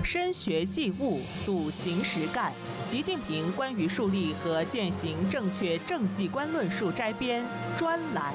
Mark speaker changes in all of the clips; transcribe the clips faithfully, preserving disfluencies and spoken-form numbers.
Speaker 1: 深学细悟，笃行实干。习近平关于树立和践行正确政绩观论述摘编专栏。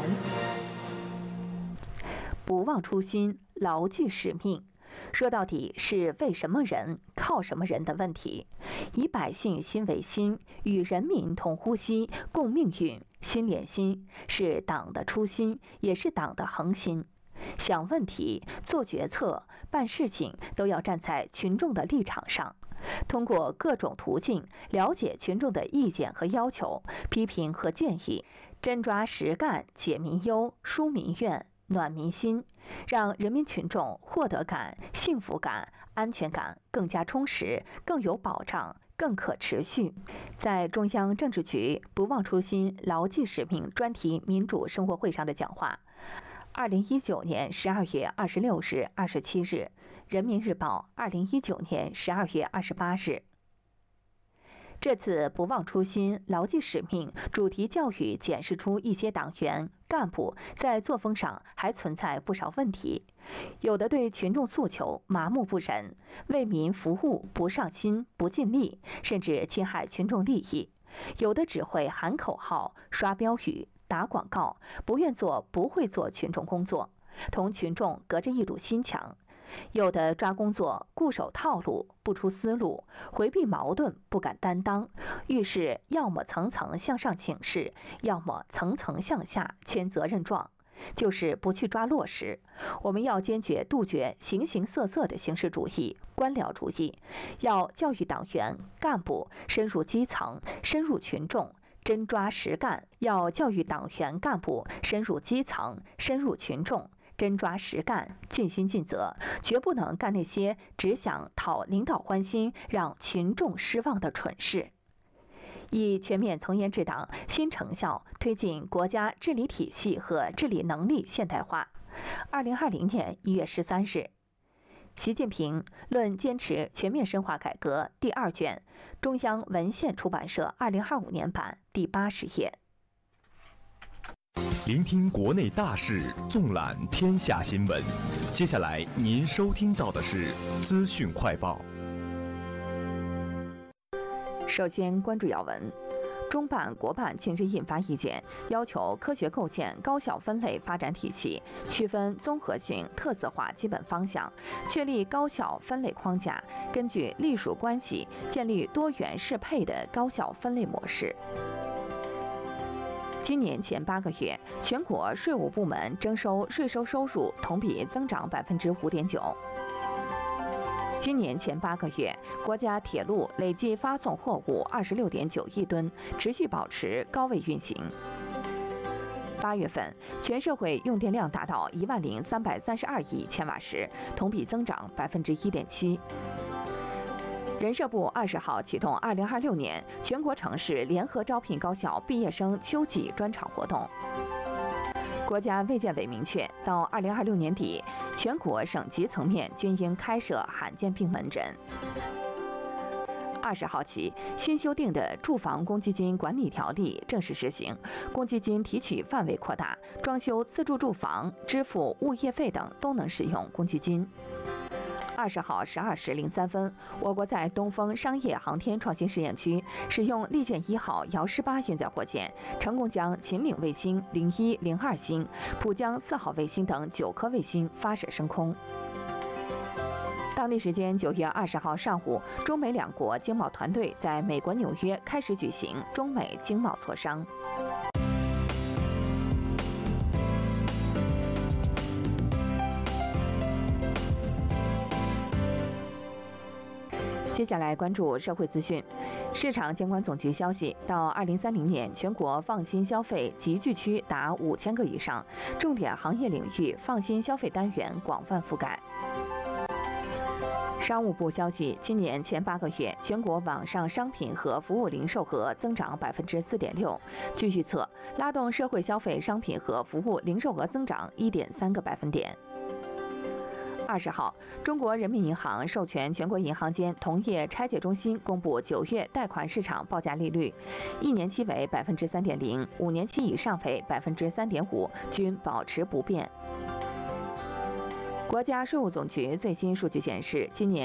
Speaker 2: 不忘初心，牢记使命，说到底是为什么人、靠什么人的问题。以百姓心为心，与人民同呼吸、共命运，心连心，是党的初心，也是党的恒心。想问题、做决策、办事情，都要站在群众的立场上，通过各种途径了解群众的意见和要求、批评和建议，真抓实干，解民忧、舒民怨、暖民心，让人民群众获得感、幸福感、安全感更加充实、更有保障、更可持续。在中央政治局“不忘初心，牢记使命”专题民主生活会上的讲话，二零一九年十二月二十六日、二十七日，人民日报二零一九年十二月二十八日。这次不忘初心、牢记使命主题教育检视出一些党员干部在作风上还存在不少问题，有的对群众诉求麻木不仁，为民服务不上心、不尽力，甚至侵害群众利益；有的只会喊口号、刷标语、打广告，不愿做、不会做群众工作，同群众隔着一堵心墙；有的抓工作固守套路，不出思路，回避矛盾，不敢担当，遇事要么层层向上请示，要么层层向下签责任状，就是不去抓落实。我们要坚决杜绝形形色色的形式主义、官僚主义，要教育党员干部深入基层、深入群众，真抓实干。要教育党员干部深入基层、深入群众，真抓实干，尽心尽责，绝不能干那些只想讨领导欢心、让群众失望的蠢事。以全面从严治党新成效推进国家治理体系和治理能力现代化。二零二零年一月十三日，习近平论坚持全面深化改革第二卷，中央文献出版社二零二五年版第八十页。
Speaker 3: 聆听国内大事，纵览天下新闻。接下来您收听到的是资讯快报。
Speaker 2: 首先关注要闻。中办、国办近日印发意见，要求科学构建高效分类发展体系，区分综合性、特色化基本方向，确立高效分类框架，根据隶属关系建立多元适配的高效分类模式。今年前八个月，全国税务部门征收税收收入同比增长百分之五点九。今年前八个月，国家铁路累计发送货物二十六点九亿吨，持续保持高位运行。八月份，全社会用电量达到一万零三百三十二亿千瓦时，同比增长百分之一点七。人社部二十号启动二零二六年全国城市联合招聘高校毕业生秋季专场活动。国家卫健委明确，到二零二六年底，全国省级层面均应开设罕见病门诊。二十号起，新修订的住房公积金管理条例正式实行，公积金提取范围扩大，装修自住住房、支付物业费等都能使用公积金。二十号十二时零三分，我国在东风商业航天创新试验区使用利剑一号遥十八运载火箭，成功将秦岭卫星零一、零二星、浦江四号卫星等九颗卫星发射升空。当地时间九月二十号上午，中美两国经贸团队在美国纽约开始举行中美经贸磋商。接下来关注社会资讯。市场监管总局消息，到二零三零年，全国放心消费集聚区达五千个以上，重点行业领域放心消费单元广泛覆盖。商务部消息，今年前八个月，全国网上商品和服务零售额增长百分之四点六，据预测，拉动社会消费商品和服务零售额增长一点三个百分点。二十号，中国人民银行授权全国银行间同业拆借中心公布九月贷款市场报价利率，一年期为百分之三点零，五年期以上为百分之三点五，均保持不变。国家税务总局最新数据显示，今年